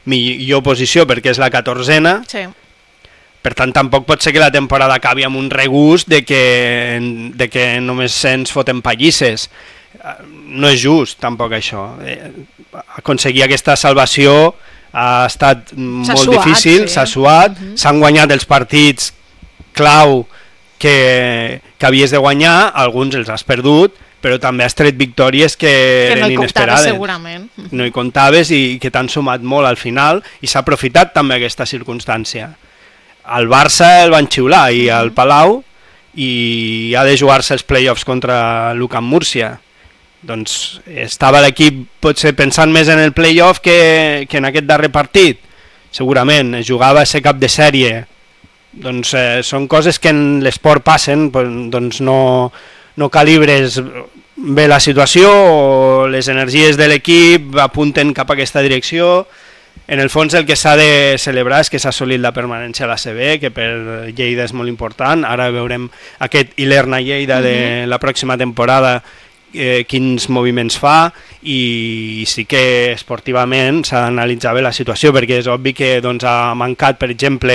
millor posició perquè és la 14a. Sí. Per tant, tampoc pot ser que la temporada acabi amb un regust de que només ens foten pallisses. No és just, tampoc, això. Aconseguir aquesta salvació ha estat molt difícil, s'ha suat, s'han guanyat els partits clau que havies de guanyar, alguns els has perdut, però també has tret victòries que eren inesperades. Segurament. No hi comptaves i que t'han sumat molt al final i s'ha aprofitat també aquesta circumstància. Al Barça el van xiular i al Palau i ha de jugar-se els play-offs contra l'UCAM Múrcia. Doncs estava l'equip potser pensant més en el play-off que en aquest darrer partit. Segurament, es jugava a ser cap de sèrie. Doncs són coses que en l'esport passen, doncs no calibres bé la situació o les energies de l'equip apunten cap a aquesta direcció. En el fons el que s'ha de celebrar és que s'ha assolit la permanència a la CB, que per Lleida és molt important. Ara veurem aquest Ilerna-Lleida de la pròxima temporada, quins moviments fa, i sí que esportivament s'ha d'analitzar bé la situació, perquè és obvi que doncs, ha mancat, per exemple,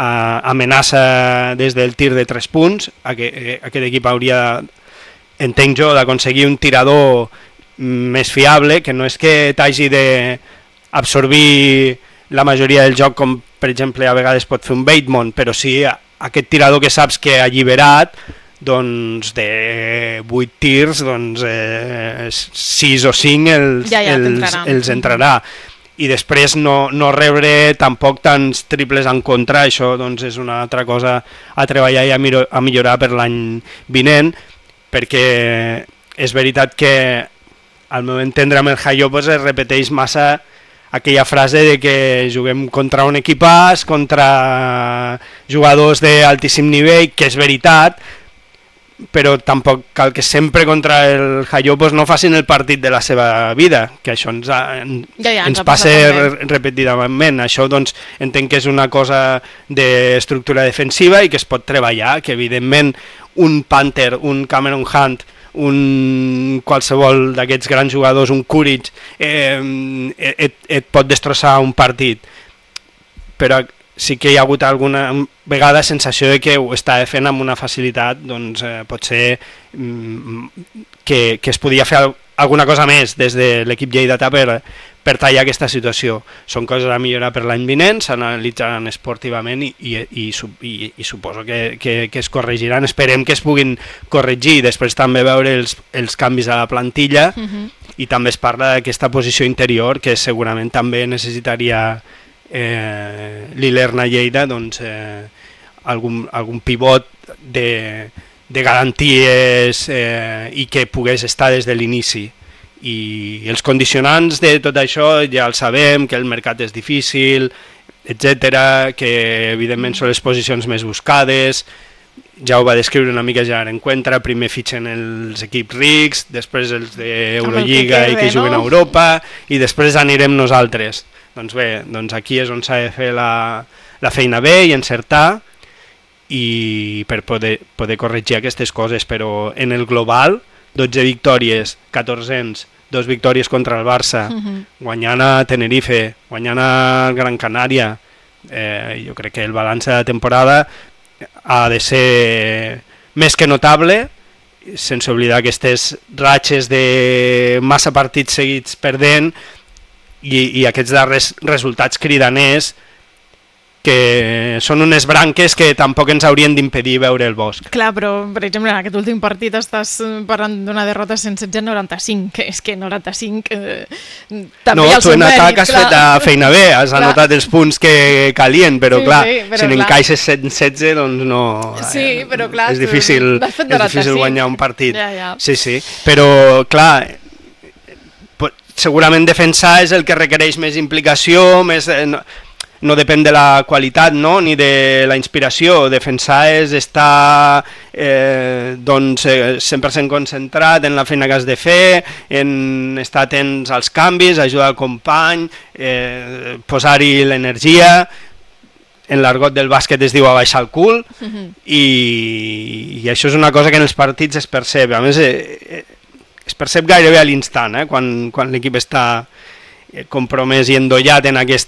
amenaça des del tir de 3 punts. Aquest equip hauria, entenc jo, d'aconseguir un tirador més fiable, que no és que t'hagi d'absorbir la majoria del joc, com per exemple a vegades pot fer un Bateman, però sí aquest tirador que saps que ha alliberat, doncs de 8 tirs, doncs 6 o 5 els entrarà. I després no rebre tampoc tants triples en contra, això doncs és una altra cosa a treballar i a millorar per l'any vinent, perquè és veritat que al meu entendre amb el Jaiopos es repeteix massa aquella frase de que juguem contra un equipàs, contra jugadors d'altíssim nivell, que és veritat, però tampoc cal que sempre contra el Jaiopos no facin el partit de la seva vida, que això ens passa repetidament. Això doncs entenc que és una cosa d'estructura defensiva i que es pot treballar, que evidentment un Panther, un Cameron Hunt, un qualsevol d'aquests grans jugadors, un Kuric, et pot destrossar un partit, però sí que hi ha hagut alguna vegada sensació de que ho estava fent amb una facilitat, doncs potser que es podia fer alguna cosa més des de l'equip lleidatà per tallar aquesta situació. Són coses a millorar per l'any vinent, s'analitzaran esportivament i suposo que es corregiran. Esperem que es puguin corregir, després també veure els canvis a la plantilla i també es parla d'aquesta posició interior que segurament també necessitaria l'Ilerna Lleida, doncs algun pivot de garanties i que pogués estar des de l'inici. I els condicionants de tot això ja el sabem, que el mercat és difícil, etc, que evidentment són les posicions més buscades. Ja ho va descriure una mica ja en Encuentra, primer fitxen els equips rics, després els d'Eurolliga i que juguen a Europa, i després anirem nosaltres. Doncs bé, doncs aquí és on s'ha de fer la feina bé i encertar i per poder corregir aquestes coses, però en el global 12 victòries, 14, 2 victòries contra el Barça, guanyant a Tenerife, guanyant a Gran Canària. Jo crec que el balanç de la temporada ha de ser més que notable, sense oblidar aquestes ratxes de massa partits seguits perdent i aquests darrers resultats cridaners que són unes branques que tampoc ens haurien d'impedir veure el bosc. Clar, però, per exemple, en aquest últim partit estàs parlant d'una derrota 116-95, que és que 95 també hi ha el seu mèrit. No, tu en atac has fet la feina bé, has anotat els punts que calien, però clar, si n'encaixes 116, doncs no... Sí, però clar, és difícil guanyar un partit. Ja. Sí, però clar, segurament defensar és el que requereix més implicació, més... No depèn de la qualitat, no? Ni de la inspiració. Defensar és estar 100% concentrat en la feina que has de fer, en estar atents als canvis, ajudar al company, posar-hi l'energia. En l'argot del bàsquet es diu abaixar el cul, i això és una cosa que en els partits es percep. A més, es percep gairebé a l'instant, quan l'equip està compromès i endollat en aquest